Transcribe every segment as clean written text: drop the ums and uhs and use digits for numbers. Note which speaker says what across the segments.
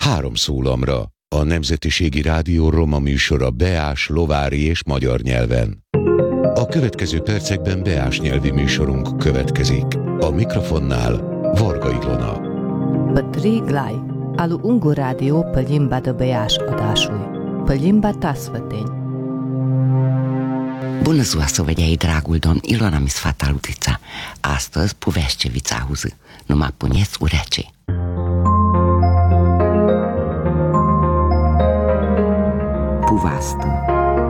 Speaker 1: 3 szólamra. A Nemzetiségi Rádió roma műsora beás, lovári és magyar nyelven. A következő percekben beás nyelvi műsorunk következik. A mikrofonnál Varga Ilona.
Speaker 2: Pătri Glai, alu Ungur Rádió pe limba de beás adásúj, pe limba tasvăteni.
Speaker 3: Bună ziua, sovediai, dragul domn, Ilona mi sfata Lutița. Astăzi, Puveșcevița auză, numai puneți urece. Puvastă.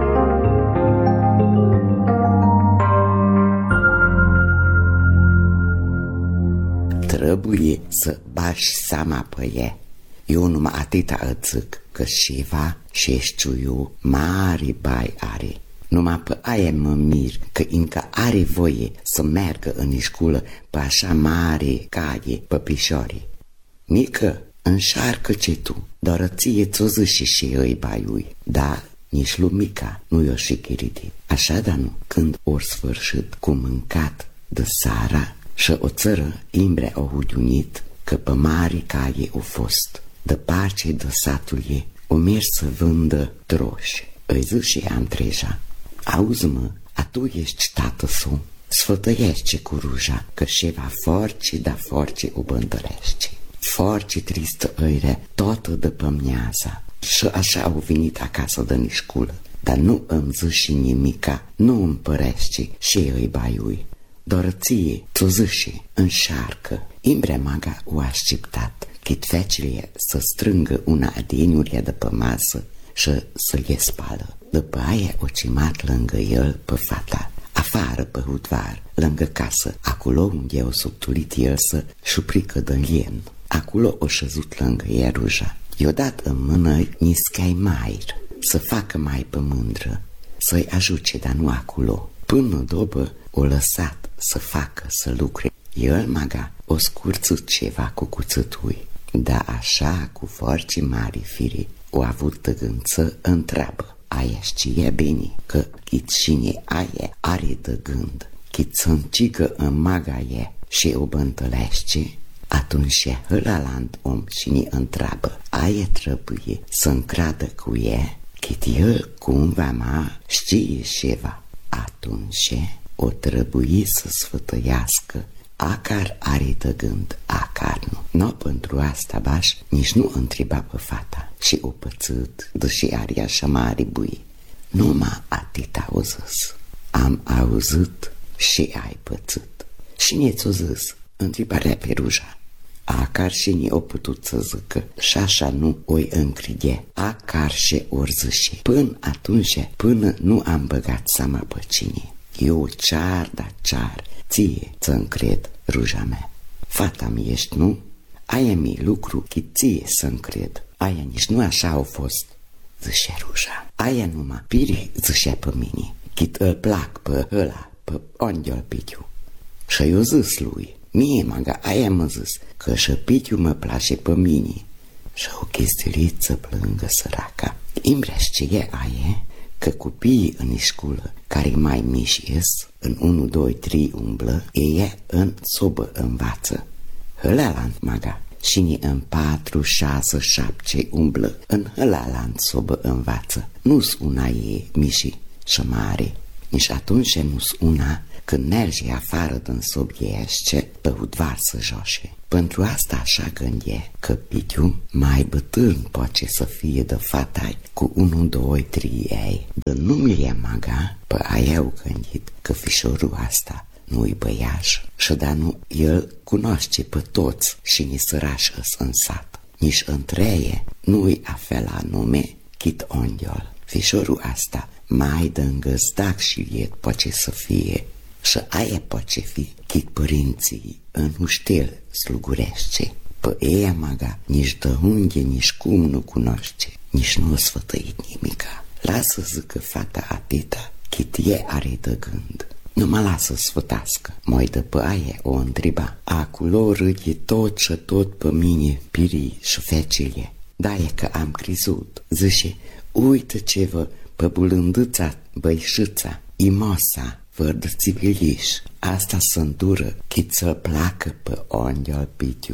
Speaker 3: Trebuie să bași seama pe ea. Eu numai atâta îți zic, că ceva șeșciuiu mari bai are. Numai pe aia mă mir, că încă are voie să meargă în școală pe așa mare caie pe pișoare. Mică, înșarcă ce tu, doar ție ți-o zici și îi baiui, dar nici lui Mica nu i-o și chiridi. Așa, dar nu, când ori sfârșit cu mâncat de seara și o țără imbre o hudiunit, că pe mare caie o fost, de parce de satul ei, o merg să vândă troși. Îi zic și ea întreja, auzi-mă, a tu ești tată su, sfătăiește cu ruja, că ceva forci, da forci o bântărește. Forci tristă îire, toată de pămneaza. Și așa au venit acasă de nișculă, dar nu îmi zici nimica, nu îmi părești și îi baiui. Doar ție, ți-o zici, înșarcă. Imbre maga o așteptat, chit fecile să strângă una adeniuria de pe masă și să le spală. După aia o cimat lângă el pe fata, afară pe hudvar, lângă casă, acolo unde o subtulit el să șuprică de lien. Acolo o șezut lângă ea ruja. I-o dat în mână niscai mair, să facă mai pe mândră, să-i ajuce, dar nu acolo. Până dobă o lăsat să facă, să lucre. El maga o scurțut ceva cu cuțătui, dar așa, cu forci mari firi, o avut de gând să întreabă. Aia știe bine că chit cine aia are de gând, chit să încigă în maga e și o bântălește, atunci hălalant om cine întreabă, aia trebuie să încradă cu e, chit el cumva ma știe ceva. Atunci o trebuie să sfătăiască, acar are de gând, acar nu. No, pentru asta baș nici nu întreba pe fata și o pățât, deși are așa mare bui. Numai atât au zis, am auzit și ai pățât. Și ne ți-o zis, întrebarea pe ruja. Acar și ne o putut să zică și așa nu o-i încride, acar și ori zice. Până atunci, până nu am băgat seama pe cine. Eu cear, da cear, ție ți încred, ruja mea. Fata-mi ești, nu? Aia mi lucru că ție să încred. Aia nici nu așa au fost, zicea ruja. Aia numai piri zicea pe mine, chit îl plac pe ăla, pe Ondiol Pitiu. Și eu zis lui, mie maga, aia mă zis, că și Pitiu mă place pe mine. Și o chestiliță plângă săraca. Imbrești ce e aia, că copiii în școală care mai mici ies, în 1, 2, 3 umblă, ei în sobă învață. Hălalant maga, cine în 4, 6, 7 umblă, în hălalant sobă învață. Nu-s una e mici și mare, nici atunci nu-s una când merge afară din sobiește pe hudvar să joace. Pentru asta așa gânde că Pitiu mai bătrân poate să fie de fata cu 1, 2, 3 ei. De numele maga, pe aia au gândit că fișorul asta nu-i băiaș și da nu, el cunoaște pe toți și ni sărași în sat. Nici întreie nu-i afela nume chit Ondiol. Fișorul asta mai de îngăzdac și liet poate să fie și aia poate fi chit părinții în uștel slugurește. Pe ea maga nici de unde, nici cum nu cunoaște, nici nu o sfătăit nimica. Lasă zică fata atâta, chit e are de gând. Nu mă lasă sfătască. Mai de pe aia o întreba, acolo râde tot și tot pe mine, pirii și fecele. Da, e că am crezut. Zice, uite ce vă pe bulândâța băișâța, imosa, vărdă țiviliș, asta să îndură, chit să-l placă pe Ondiol Pitiu.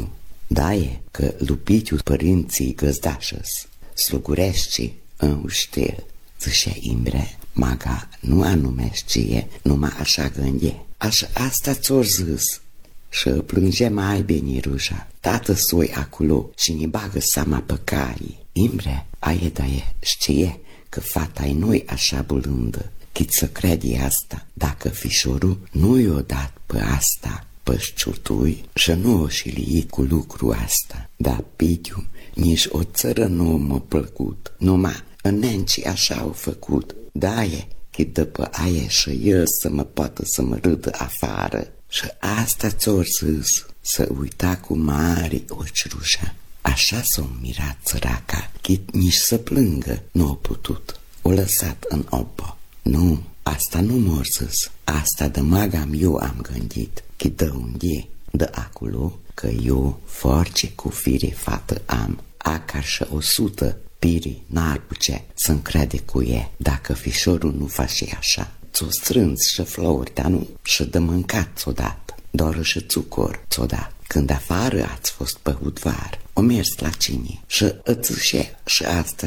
Speaker 3: Daie că lupitiu părinții găzdașăs, slugurești în uștel, zășea Imbre, maga nu anumeștie, numai așa gândie. Așa asta ți-o zis. Și plânge mai bine Ruja, tată soi acolo și ne bagă seama pe cai. Imbre, aie daie, știe că fata-i nu-i așa bulândă, chit să crede asta, dacă fișorul nu i-o dat pe asta, pe șciutui și nu o șilii cu lucru asta. Dar Pitiu, nici o țără nu m-a plăcut, numai în nenci așa au făcut. Da-e, chit după aia și el să mă poată să mă râdă afară. Și asta ți-o zis, să uita cu mari ochi Ruja. Așa s-o mirat săraca, chit nici să plângă nu a putut. O lăsat în opă. Nu, asta nu m-o zis, asta de magam eu am gândit, chit de unde, de acolo, că eu force cu fire fată am, acar și 100 piri n-ar putea să-mi crede cu e, dacă fișorul nu face așa. Ți-o strâns și flori, dar nu, și de mâncat ți-o dat, doar și țucor ți-o dat. Când afară ați fost pe hudvar, o mers la cine și îți zâșe și asta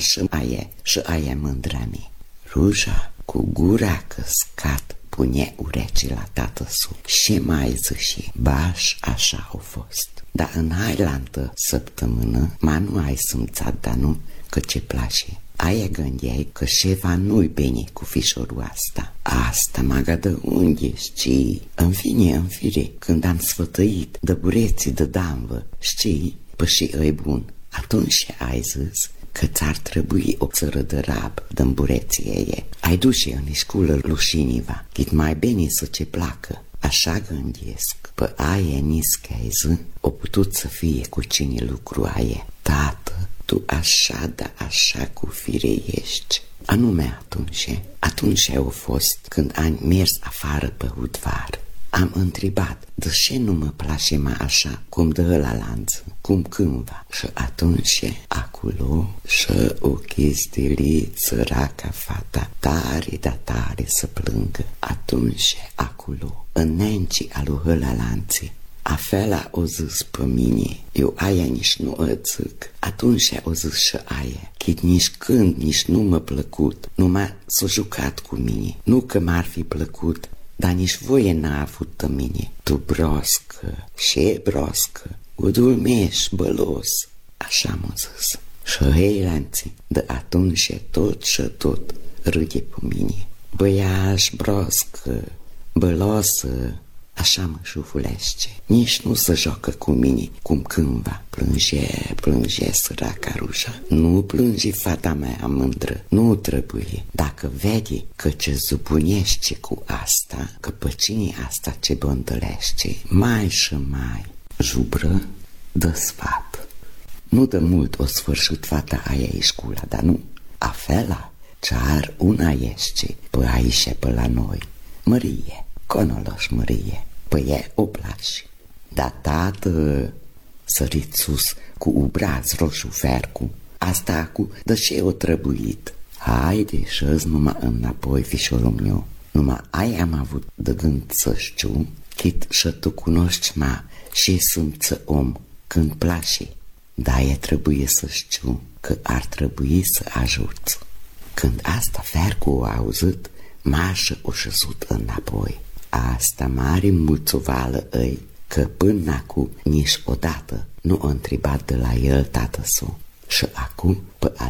Speaker 3: și aia mândra mea. Ruja, cu gura căscat, pune ureche la tată-su și mai zâșe, baș așa au fost. Dar în hailantă săptămână, ma nu ai simțat, dar nu, că ce place. Aia gândeai că ceva nu-i bine cu fișorul asta. Asta maga de unde știi? În fire, când am sfătăit de bureții de damvă, știi? Păi și e bun. Atunci ai zis că ți-ar trebui o țără de rab de-n bureții ei. Ai duce în școală lușiniva, chit mai bine să ce placă. Așa gândesc. Pă aia niscă o putut să fie cu cine lucru aia. Tată, tu așa, da așa cu fire ești. Anume atunci au fost când am mers afară pe hudvar. Am întrebat, de ce nu mă place mai așa, cum de ăla lanță, cum cândva. Și atunci, acolo, și o chestie săraca fata, tare să plângă. Atunci, acolo, în nenci alu ăla lanțe, afela o zis pe mine, eu aia nici nu o zic. Atunci o zis și aia, chit nici când, nici nu m-a plăcut, numai s-a jucat cu mine. Nu că m-ar fi plăcut, dar nici voie n-a avut de mine. Tu broscă, și broscă, udul meș bălos, așa m-a zis. Și heilanții, de atunci tot și tot râde pe mine. Băiaș broscă, bălosă, așa mă șufulește. Nici nu se joacă cu mine, cum cândva. Plânge săraca Ruja. Nu plânge fata mea mândră, nu trebuie. Dacă vede că ce zubunește cu asta, că pe cine asta ce bândălește, mai și mai jubră, dă sfat. Nu de mult o sfârșit fata aia e școala, dar nu. Afela, cear una ește, pe aici pe la noi. Mărie, conoloș Mărie, păi e o place. Dar tată, sărit sus cu ubraz roșu fercu, asta cu de ce o trebuit. Haide și-ți numai înapoi, fișorul meu. Numai aia am avut de gând să știu, chit și tu cunoști ma și simță om când place. Dar e trebuie să știu că ar trebui să ajuți. Când asta fercu o auzit, mașă o șezut înapoi. Asta mare mulțuvală îi, că până acum nici odată nu o întrebat de la el tată-su. Și acum pe a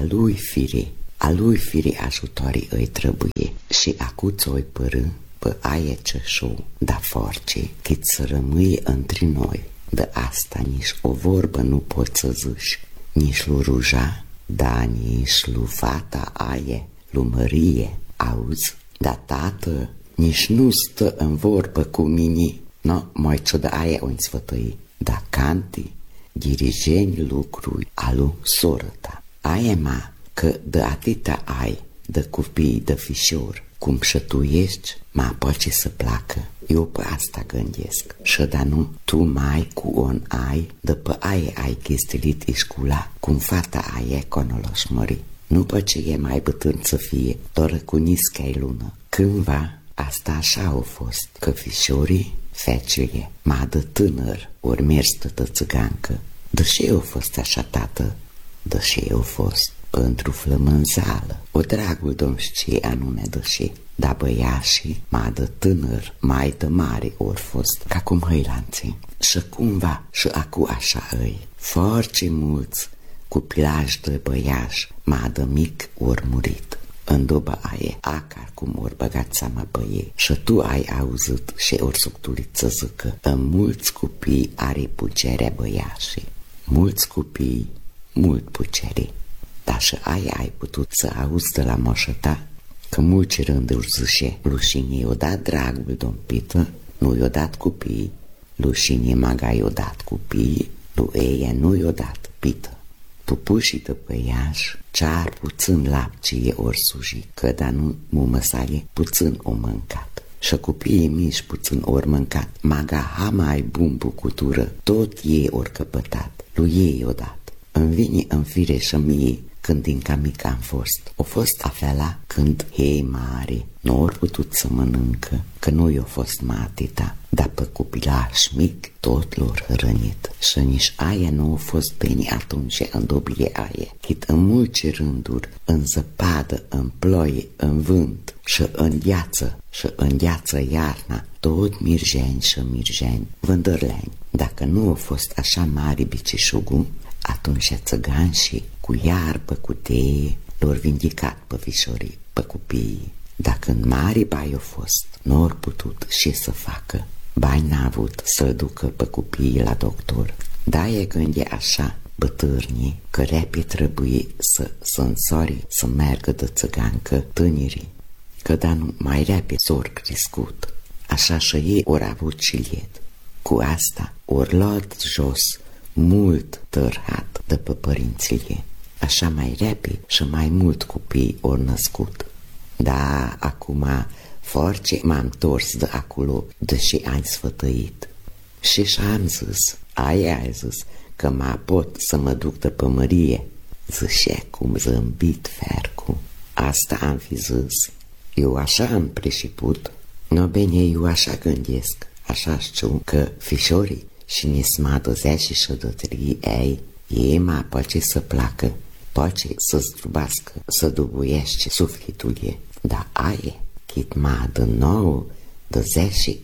Speaker 3: lui fire ajutorii îi trebuie. Și acum ți-o-i părâ pe aia ceșu, da force, chit să rămâi între noi. De asta nici o vorbă nu poți să zici, nici lui Ruja, da nici lui fata aia, lui Mărie, auzi? Da tată, nici nu stă în vorbă cu mine. No, mai ce de aia o sfătăi. Da canti, dirigeni lucruri alu soră ta. Aia ma, că de atâta ai, de copii, de fișor, cum și tu ești, ma poate să placă. Eu pe asta gândesc. Și da nu, tu mai cu on ai, de pe aia ai chestilit școala, cum fata aia conoloș Mării. Nu pe ce e mai bătrân să fie, doar cu nisca-i lună. Cândva, asta așa a fost, că fișorii, fecele, ma de tânăr, ori mers tătă țigancă, Deși eu fost așa, tată, deși eu fost pentru flămânzală, o dragul domn ce anume deși, dar băiașii mai de tânăr, mai de mare ori fost, ca cum hăilanții. Și cumva și acu așa îi, foarte mulți copilaj de băiași, mai de mic ori murit. În doba aia, acar cum ori băgat seama pe ei. Și tu ai auzit și ori suctulit să zică, în mulți copii are pucerea băiașii. Mulți copii, mult pucere. Dar și aia ai putut să auzi de la moșă ta că mulți rânduri zice, lușinii i-o dat dragul domn Pită, nu i-o dat copii, lușinii maga i-o dat copii, lui ei nu i-o dat Pită. Pupușii de băiaș, cear puțin lapcie ori suji, că da nu mumăsaie puțin o mâncat. Și copiii mici puțin ori mâncat, maga hama ai bun bucutură, tot ei ori căpătat, lui ei o dat. Îmi vine în fire și mie când din ca mic am fost. O fost afela când ei mare nu ori putut să mănâncă, că nu i-o fost matita, dar pe copilaș mic tot lor rănit. Și nici aia nu a fost bine atunci în dobie aia, chit în multe rânduri, în zăpadă, în ploie, în vânt și în gheață, și în gheață iarna, tot mirjeni și mirjeni, vândărleni. Dacă nu a fost așa mare bicișugul, atunci țăganșii cu iarbă, cu teie, lor vindicat pe vișorii, pe copiii. Dacă în mari bai au fost, nu ori putut și să facă. Bai n-a avut să-l ducă pe copiii la doctor. Da, e gândi așa, bătârnii, că repii trebuie să însori, să meargă de țăgancă tânirii, că da nu mai repii s-or crescut. Așa și ei ori avut și liet. Cu asta ori luat jos mult tărhat de pe părinții. Așa mai repede și mai mult copii ori născut. Da, acum force m-am întors de acolo, deși ai sfătăit. Și am zis, ai zis, că mă pot să mă duc de pămărie. Zicea cum zâmbit fercu. Asta am fi zis. Eu așa am preșiput. No bine, eu așa gândesc. Așa știu că fișorii și nisma de 10 și de 3 ei mă poate să placă, poate să zdrubească, să dubuiește sufletul ei. Dar aia, chit ma de 9, de 10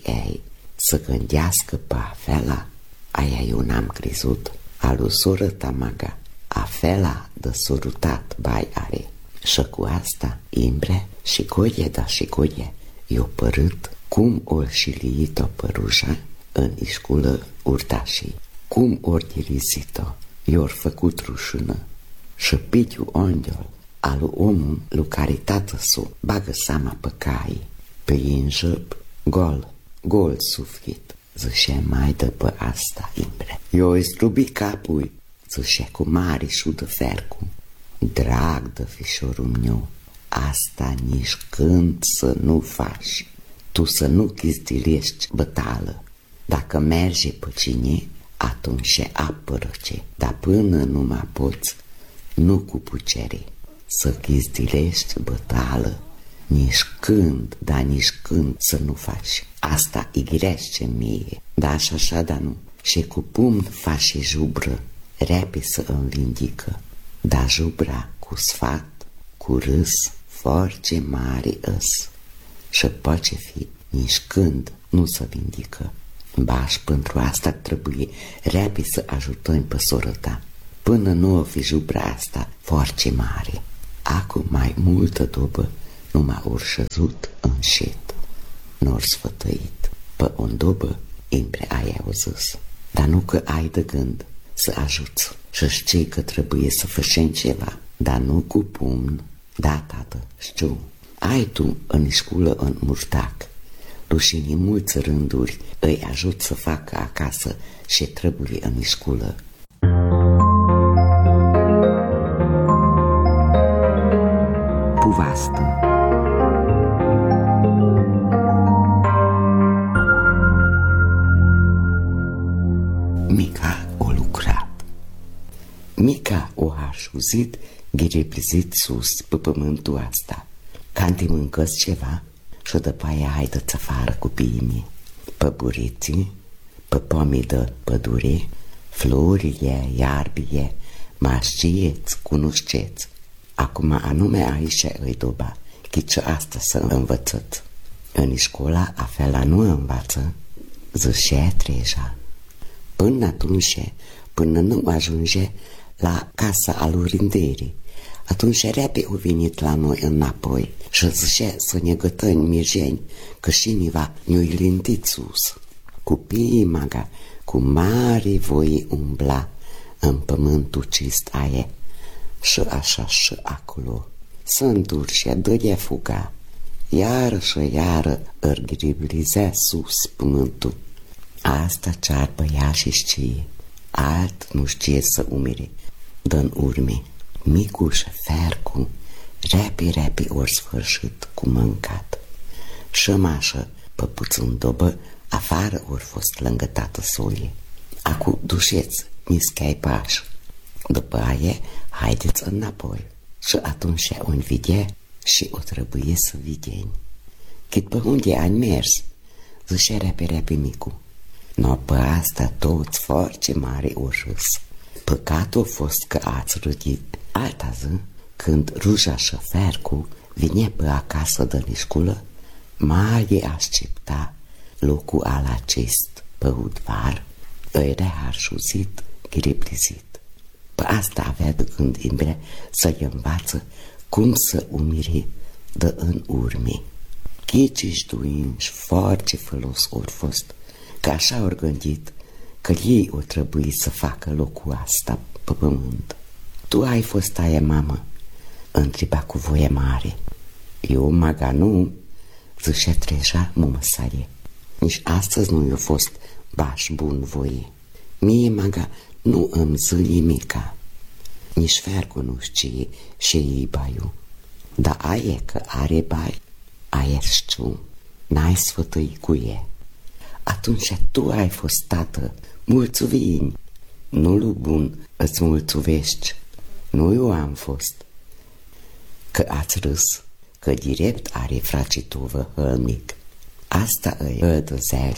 Speaker 3: să gândească pe afela, aia eu n-am crezut. Alu soră tamaga, afela de sorutat bai are. Și cu asta, imbre și coie da și coie, eu părât cum ori și liit-o părușa în isculă urtașii, cum ori dirizit-o, i-or făcut rușână și pitiu ondiol alu omul lu care tată s-o bagă seama pe cai, pe ei în jăb, gol suflet, zicea mai de pe asta imbre. Eu istrubi capul, zicea cu mare șudă fercu, drag de fișorul meu, asta nici când să nu faci, tu să nu chizdilești bătală. Dacă merge pe cine, atunci apără-ce, dar până nu mă poți, nu cu pucere, să chizdilești bătală, nici când, dar nici când să nu faci. Asta îi grește mie, dar așa, dar nu. Și cu pumn faci jubră, repe să îmi vindică, dar jubra cu sfat, cu râs, foarte mare îs. Și poate fi, nici când nu se vindică. Baș, pentru asta trebuie repede să ajutăm pe soră ta, până nu o fi jubra asta foarte mare. Acum mai multă dobă nu m-a urșăzut înșet, n-or sfătăit. Pe o dobă, imbre aia o zis, dar nu că ai de gând să ajuți și știi că trebuie să facem ceva, dar nu cu pumn. Da, tată, știu, ai tu în școală în Murtac, rușinii mulți rânduri îi ajut să facă acasă și trebuie în școală. Puvastă. Mica o lucrat. Mica o așuzit, ghireprizit sus pe pământul asta. Canti mâncăți ceva și după aia haideți afară cu piimii, pe buriții, pe pomii de pădure Florile, iarbie, mă știți, cunoșteți. Acum anume aici îi doba, chici asta să învățăți. În școala afela nu învață, zicea Treja. Până atunci, până nu ajunge la casa alurinderii, atunci repede au venit la noi înapoi și zicea să ne gătăm mirjeni, că șiniva ne-i lindit sus. Copiii maga cu mare voi umbla în pământul cist aie, și așa și acolo, să înturce, dă-le fuga, iară și iară îrgriblizea sus pământul. Asta ce-ar băia și știe, alt nu știe să umere, dă-n urme. Micu și Fercu, repi ori sfârșit cu mâncat. Și mașă, pe puțin dobă, afară ori fost lângă tată solie. Acu dușeți, niscai pași. După aia, haideți înapoi. Și atunci o învidea și o trebuie să videni. Cât pe unde ai mers, zicea repi micu. No, pe asta toți foarte mari o râs. Păcatul a fost că ați râdit. Alta zi, când Ruja și Fercu vine pe acasă de nișculă, mai aștepta locul al acest pe udvar, îi reharșuzit, griblizit. Pe asta avea de gând Imre să-i învață cum să umiri de în urme. Chici-și duinși foarte folos ori fost, că așa ori gândit că ei o trebuie să facă locul asta pe pământ. Tu ai fost aia, mamă? Întreba cu voie mare. Eu, maga, nu, zicea Treja mumăsare. Nici astăzi nu i-a fost baș bun voie. Mie, maga, nu îmi zi nimica. Nici Fercu nu știe și ei baiu. Dar aia că are bai, aia știu, n-ai sfătăi cu e. Atunci tu ai fost tată, mulțuvini. Nu lu bun îți mulțuvești. Nu eu am fost. Că ați râs, că direct are fracitovă hălmic. Asta îiădăzel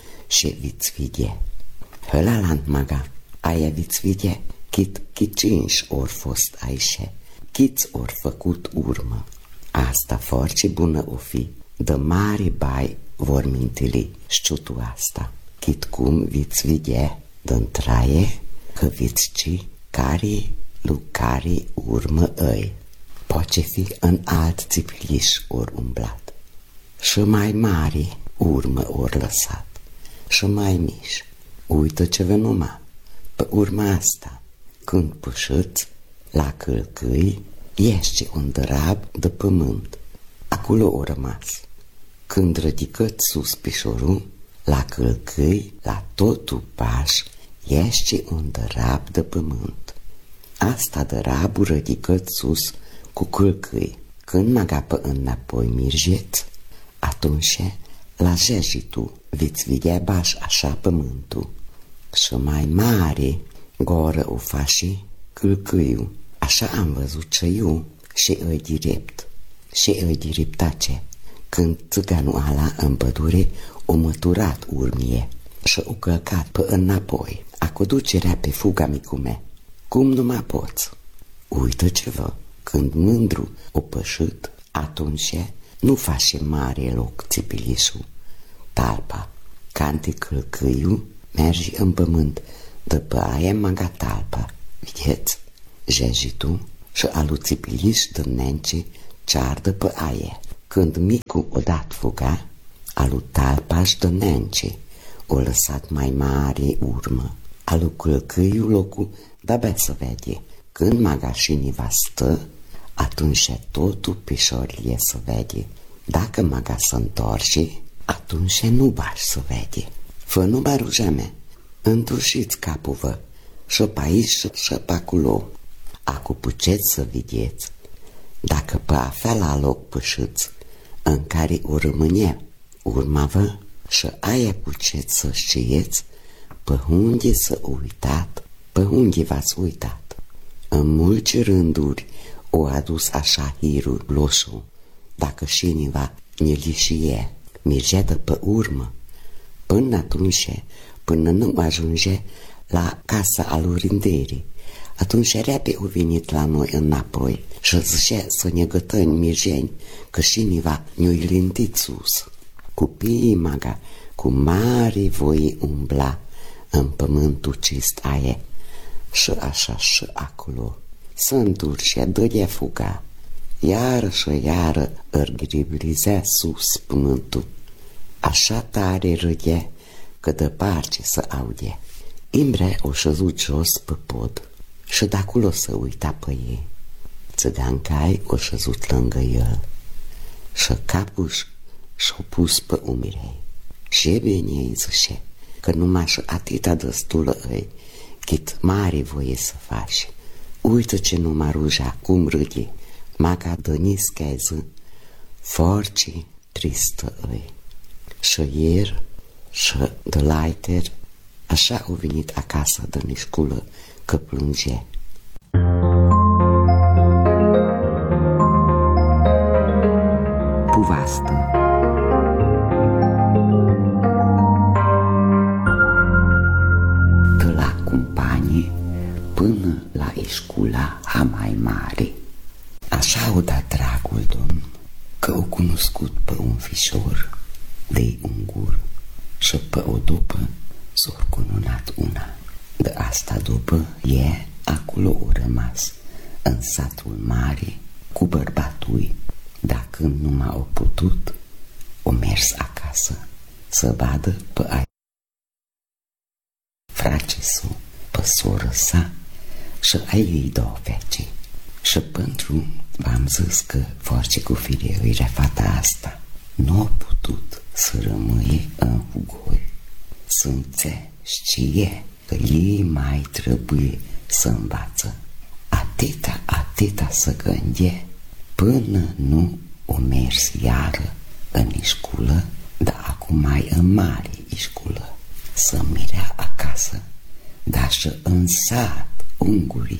Speaker 3: și viți vidie. Hălalant maga, aia viți vidie, chit cinci ori fost aici, chiți ori făcut urmă. Asta foarte bună o fi, de mare bai vor mintili, știu tu asta. Chit cum viți vidie, dă-n traie, că viți ci care lucare urmă îi. Poate fi în alt țipiliș ori umblat. Și mai mare urmă ori lăsat. Și mai mici. Uită ce vă numai. Pe urma asta, când pășâți la călcâi, iește un dărab de pământ. Acolo o rămas. Când rădicăți sus pișorul, la călcâi, la totul paș, iește un dărab de pământ. Asta dărabul rădicăți sus cu călcâi. Când magapă înapoi mirjeți, atunci la jejitu viți vedea baș așa pământul. Și mai mare goră o faci călcâiul. Așa am văzut ce eu și îi direct. Și îi direptace. Când țiganul ala în pădure o măturat urmie și o călcat pe înapoi. Acu ducerea pe fuga micume. Cum nu mai poți? Uită ceva. Când mândru o pășit, atunci nu face mare loc țipilișul. Talpa, canti călcâiul, mergi în pământ, după aia maga talpa. Vedeți? Jejitul și alu țipiliș de nence ceardă pe aia. Când micu o dat fuga, alu talpa-și de nence o lăsat mai mare urmă. Alu călcâiul locul de-abia să vede. Când magașinii va stă, atunci totul pișorie să vede. Dacă maga se întorce, atunci nu baș să vede. Fă nu barujame, întușiți capul vă, și pe aici și pe acolo. Acu puceți să vedeți, dacă pe afea la loc pășiți, în care o rămâne urma vă, și aia puceți să știeți, pe unde să uitat, pe unde v-ați uitat. În mulți rânduri o adus așa hirul loșul, dacă șiniva ne lișie, mergea de pe urmă. Până atunci, până nu ajunge la casa alurinderii. Atunci repede au venit la noi înapoi și zicea să ne gătăni mirjeni, că șiniva ne-o lindit sus. Copiii maga cu mari voi umbla în pământul cist aie și așa și acolo. Sântul și dădea fuga, iară și iară îrgriblizea sus pământul. Așa tare râdea că de parce să aude. Imre o șezut jos pe pod și de acolo să uita pe ei. Țăgancai o șezut lângă el și capul și-o pus pe umirei. Și bine îi zice că numai și atâta destulă îi, chit mare voie să faci. Uită ce numai ruja cum râde, maga dănisca zi, forci tristă îi. Și ieri și de laiter, așa au venit acasă de nișculă că plânge. Puvastă. De la companie până la școala ha mai mare. Așa au dat dragul domn că au cunoscut pe un fișor de ungur și pe o după s-or cununat una. De asta după e acolo o rămas în satul mare cu bărbatul, dar când nu m-a putut, o mers acasă să vadă pe aia fracesul, pe soră sa și ai ei două fece. Și pentru v-am zis că force cu fire îi fata asta nu a putut să rămâie în hugoi. Sânțe știe că ei mai trebuie să învață. Atâta să gânde până nu o mers iară în școală, dar acum mai în mare școală. Să mirea acasă, dar și în sat ungurii.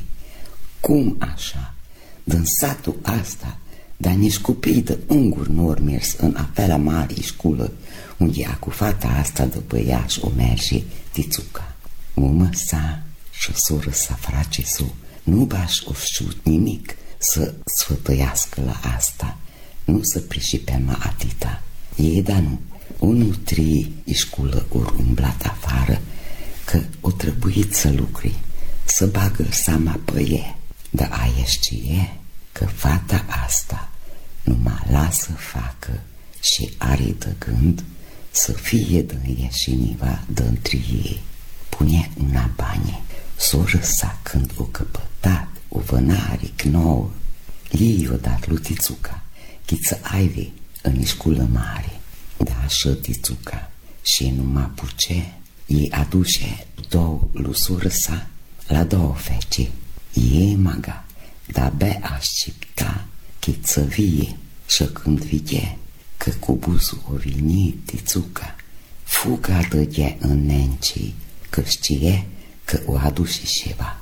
Speaker 3: Cum așa? Din satul asta, dar nici copiii de unguri nu ori mers în apela mare școală, unde a cu fata asta de băiaș o merge Tițuca. Mumă sa și soră sa fracesul nu b-aș o știut nimic să sfătăiască la asta, nu să prișipea atâta. Ei, dar nu, unul trei școală ori umblat afară, că o trebuit să lucri, să bagă seama pe ei. Dar aia știe că fata asta numai lasă facă și are de gând să fie de ieșiniva de-ntre ei. Pune una bani, soră sa când o căpătat o vânare nouă, ei o dat lui Tițuca, chiță aive în școală mare. Da, așa Tițuca și numai puce, ei aduce două lui soră sa la două fece. Ei maga, dar be aștepta chiță vie și când vide că cu buzul o venit Tițuca, fuga dădea în nencii, că știe că o aduce ceva.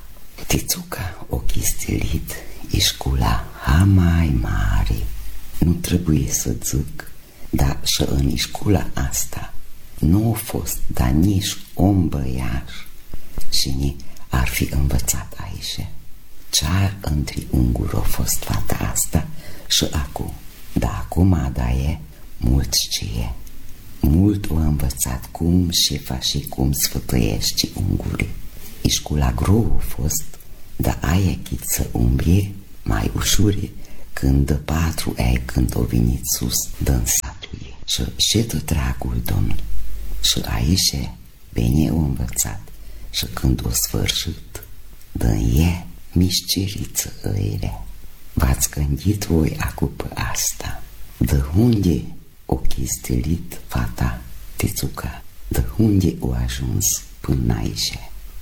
Speaker 3: Tițuca o chistilit școala ha mai mare. Nu trebuie să zic, dar și în școala asta nu a fost, dar nici om băiaș și ni ar fi învățat aici. Ce-ar între unguri a fost fata asta și acum. Dar acum da e mult știe. Mult o învățat cum șefa și cum sfătăiește ungurii. Școala grou a fost, dar aia chit să umblie mai ușure când de 4 ani când o venit sus din satul ei. Și de dragul domn. Și aici bine o învățat. Și când o sfârșit, din e mișceriță îile. V-ați gândit voi acum pe asta? De unde o chistilit fata Tițuca? De unde o ajuns până aici?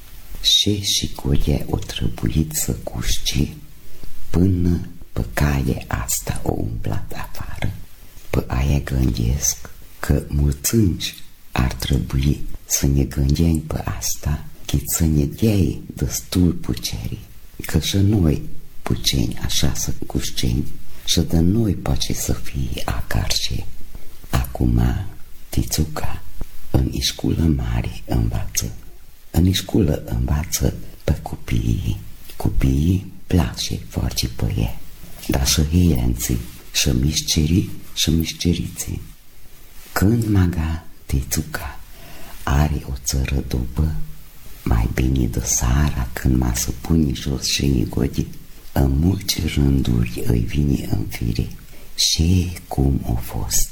Speaker 3: Și colie o trebuit să cușce până pe caie asta o umblat afară. Pe aia gândesc că mulțânci ar trebui să ne gândim pe asta, chit să ne dea destul pucerii, că și noi puceni așa să cușceni și de noi poate să fie acarce. Acum Tițuca în școală mare învață În școală învață pe copiii. Copiii place foarte pe ei, dar și heienții, și mișcerii și mișceriții. Când maga Tițuca are o țără după, mai bine de seara când m-a să pune jos și nigodi, în multe rânduri îi vine în fire. Și cum a fost?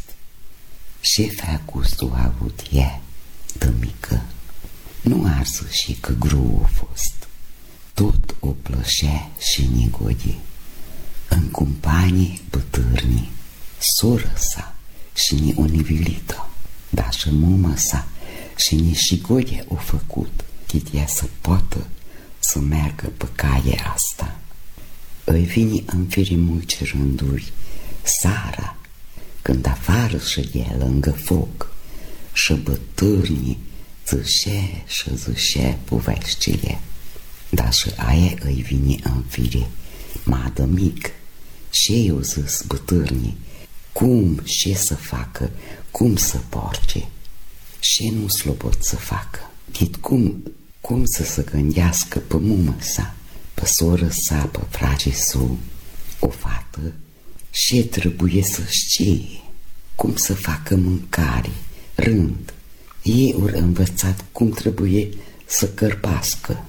Speaker 3: Ce făcustul a avut ea de mică? Nu arsă și că greu a fost. Tot o plășea și nigodi. În companie bătârnii, soră sa și ni o nivelită, dar și mama sa și ni și godia o făcut, chit ea să poată să meargă pe caia asta. Îi vine în fire multe rânduri seara, când afară ședea lângă foc și bătârnii zâșe și zâșe poveștile. Dar și aia îi vine în fire mai de mic și eu zis bătârnii cum și să facă, cum să porce și nu slobot să facă. Chit cum să se gândească pe mumă sa, pe soră sa, pe frate său, o fată și trebuie să știe cum să facă mâncare, rând. Ei au învățat cum trebuie să cărpască.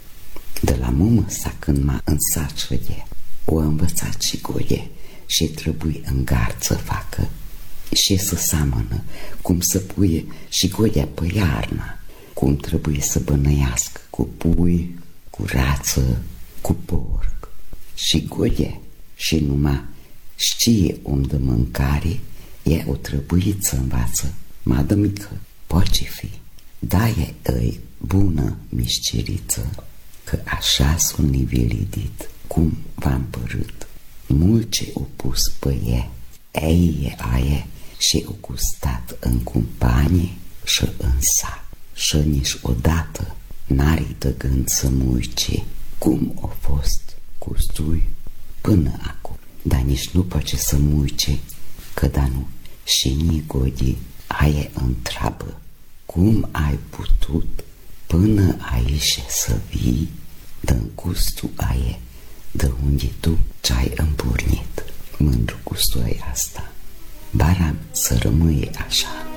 Speaker 3: De la mumă sa când m-a însat ședea, o învățat și goie și trebuie în gard să facă și să seamănă, cum să puie și goia pe iarna, cum trebuie să bănăiască cu pui, cu rață, cu porc. Și goie și numai știe om de mâncare, ea o trebuie să învață, mai de mică, poate fi. Da-i îi bună mișceriță, că așa sunt nivelidit, cum v-am părut. Mult ce o pus pe ea, ei aia și o gustat în companie și în sat. Și nici odată n-are de gând să muice cum a fost gustui până acum. Dar nici nu poate să muice, că da nu, și nigodi aia întreabă cum ai putut până aici să vii din gustul aia de unde tu ți-ai împurnit. Mândru gustul asta, baram să rămâie așa.